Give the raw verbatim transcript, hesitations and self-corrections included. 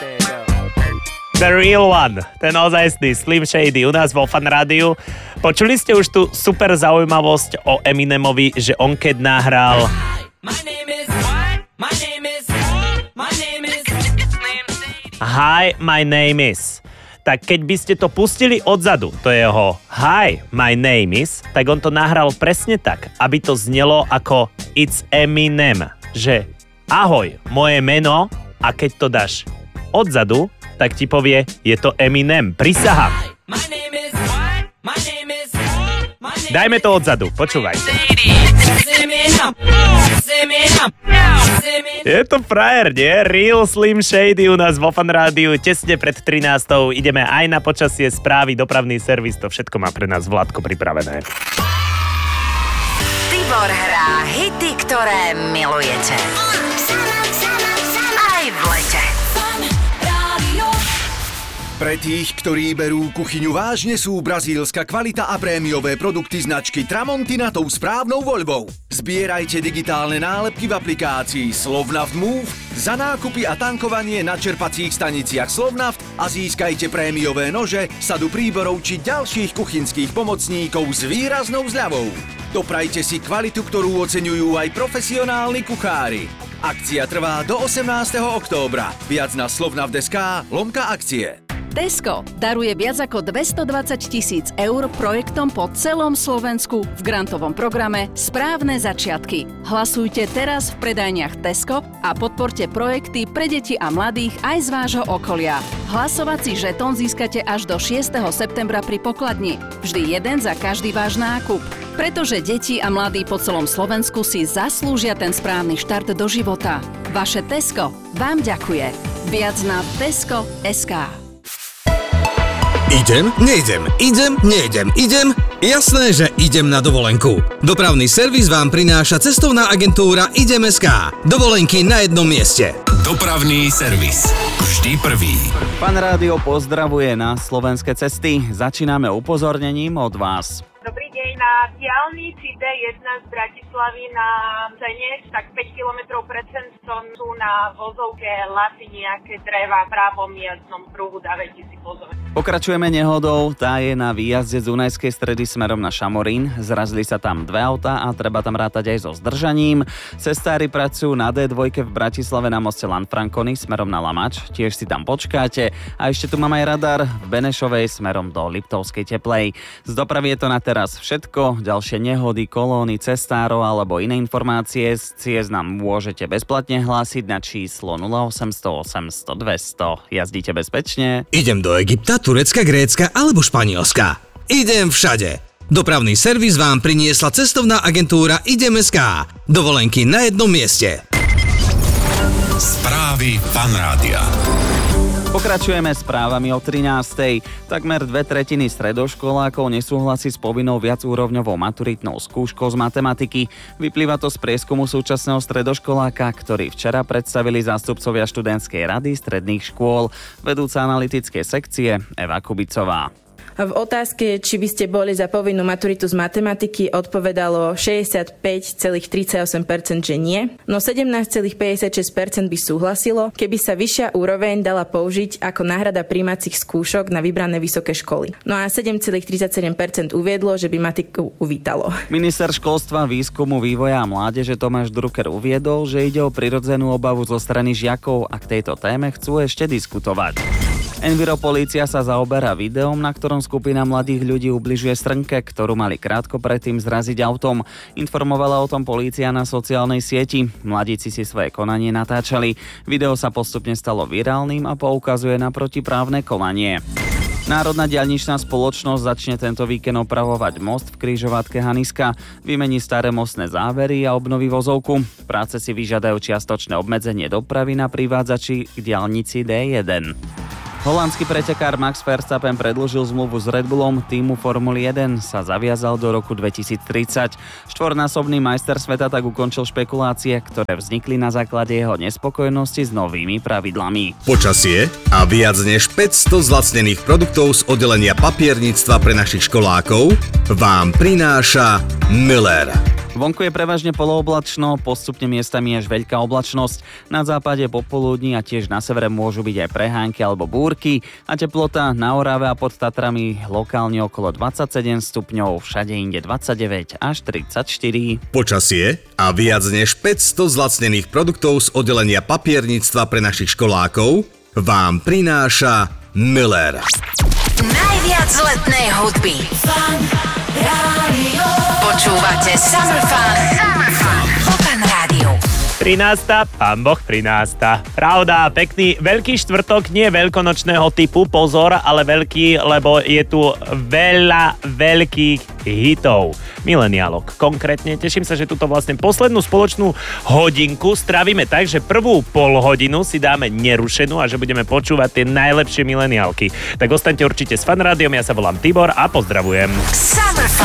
The real one, ten ozajstný Slim Shady u nás vo Fan Rádiu. Počuli ste už tú super zaujímavosť o Eminemovi, že on keď nahral Hi, my name is, tak keď by ste to pustili odzadu, to je jeho Hi, my name is, tak on to nahral presne tak, aby to znelo ako It's Eminem, že ahoj, moje meno, a keď to dáš odzadu, tak ti povie, je to Eminem, prisahám. Dajme to odzadu, počúvajte. Je to frajer, nie? Real Slim Shady u nás vo Fan Rádiu, tesne pred trinástou. Ideme aj na počasie, správy, dopravný servis, to všetko má pre nás Vládko pripravené. Tibor hrá hity, ktoré milujete. Aj v lete. Pre tých, ktorí berú kuchyňu vážne, sú brazílska kvalita a prémiové produkty značky Tramontina tou správnou voľbou. Zbierajte digitálne nálepky v aplikácii Slovnaft Move, za nákupy a tankovanie na čerpacích staniciach Slovnaft a získajte prémiové nože, sadu príborov či ďalších kuchynských pomocníkov s výraznou zľavou. Doprajte si kvalitu, ktorú oceňujú aj profesionálni kuchári. Akcia trvá do osemnásteho októbra. Viac na slovnaft.sk lomka akcie. Tesco daruje viac ako dvestodvadsať tisíc eur projektom po celom Slovensku v grantovom programe Správne začiatky. Hlasujte teraz v predajniach Tesco a podporte projekty pre deti a mladých aj z vášho okolia. Hlasovací žetón získate až do šiesteho septembra pri pokladni. Vždy jeden za každý váš nákup. Pretože deti a mladí po celom Slovensku si zaslúžia ten správny štart do života. Vaše Tesco vám ďakuje. Viac na tesco bodka es ká. Idem, nejdem, idem, nejdem, idem. Jasné, že idem na dovolenku. Dopravný servis vám prináša cestovná agentúra Idem bodka es ká. Dovolenky na jednom mieste. Dopravný servis. Vždy prvý. Fan Rádio pozdravuje na slovenské cesty. Začíname upozornením od vás. Dobrý deň, na diaľnici dé jeden z Bratislavy na Ceneč, tak päť kilometrov pred centrom sú na vozovke lasy nejaké dreva v pravom jazdnom pruhu, dávajte si pozor. Pokračujeme nehodou, tá je na výjazde z Dunajskej Stredy smerom na Šamorín. Zrazili sa tam dve autá a treba tam rátať aj so zdržaním. Cestári pracujú na dé dva v Bratislave na moste Lanfranconi smerom na Lamač, tiež si tam počkáte. A ešte tu mám aj radar v Benešovej smerom do Liptovskej Teplej. Z dopravy je to na teraz všetko. Ďalšie nehody, kolóny, cestárov alebo iné informácie z ciest nám môžete bezplatne hlásiť na číslo nula osemsto osemsto dvesto. Jazdíte bezpečne. Idem do Egypta, Turecka, Grécka alebo Španielska. Idem všade. Dopravný servis vám priniesla cestovná agentúra Idem bodka es ká. Dovolenky na jednom mieste. Správy Fan Rádia. Pokračujeme správami o trinástej. Takmer dve tretiny stredoškolákov nesúhlasí s povinnou viacúrovňovou maturitnou skúškou z matematiky. Vyplýva to z prieskumu súčasného stredoškoláka, ktorý včera predstavili zástupcovia študentskej rady stredných škôl, vedúca analytickej sekcie Eva Kubicová. V otázke, či by ste boli za povinnú maturitu z matematiky, odpovedalo šesťdesiatpäť celá tridsaťosem percent, že nie, no sedemnásť celá päťdesiatšesť percent by súhlasilo, keby sa vyššia úroveň dala použiť ako náhrada prijímacích skúšok na vybrané vysoké školy. No a sedem celá tridsaťsedem percent uviedlo, že by matiku uvítalo. Minister školstva, výskumu, vývoja a mládeže Tomáš Drucker uviedol, že ide o prirodzenú obavu zo strany žiakov a k tejto téme chcú ešte diskutovať. Enviropolícia sa zaoberá videom, na ktorom skupina mladých ľudí ubližuje srnke, ktorú mali krátko predtým zraziť autom. Informovala o tom polícia na sociálnej sieti. Mladíci si svoje konanie natáčali. Video sa postupne stalo virálnym a poukazuje na protiprávne konanie. Národná diaľničná spoločnosť začne tento víkend opravovať most v križovatke Haniska. Vymení staré mostné závery a obnoví vozovku. Práce si vyžiadajú čiastočné obmedzenie dopravy na privádzači k diaľnici dé jeden. Holandský pretekár Max Verstappen predĺžil zmluvu s Red Bullom, týmu Formuly jeden sa zaviazal do roku dvetisíctridsať. Štvornásobný majster sveta tak ukončil špekulácie, ktoré vznikli na základe jeho nespokojnosti s novými pravidlami. Počasie a viac než päťsto zlacnených produktov z oddelenia papierníctva pre našich školákov vám prináša Müller. Vonku je prevažne polooblačno, postupne miestami až veľká oblačnosť. Na západe popoludní a tiež na severe môžu byť aj prehánky alebo búrky a teplota na Orave a pod Tatrami lokálne okolo dvadsaťsedem stupňov, všade inde dvadsaťdeväť až tridsaťštyri. Počasie a viac než päťsto zlacnených produktov z oddelenia papierníctva pre našich školákov vám prináša Müller. Najviac letnej hudby. Fan Rádio. Počúvate Summer Fun. Summer Fun. Vo Fan Rádiu. trinásta, pán Boh trinásta. Pravda, pekný veľký štvrtok, nie veľkonočného typu, pozor, ale veľký, lebo je tu veľa veľkých hitov. Mileniálok. Konkrétne teším sa, že túto vlastne poslednú spoločnú hodinku strávime tak, že prvú pol hodinu si dáme nerušenú a že budeme počúvať tie najlepšie mileniálky. Tak ostaňte určite s Fan Rádiom, ja sa volám Tibor a pozdravujem. Summer Fun.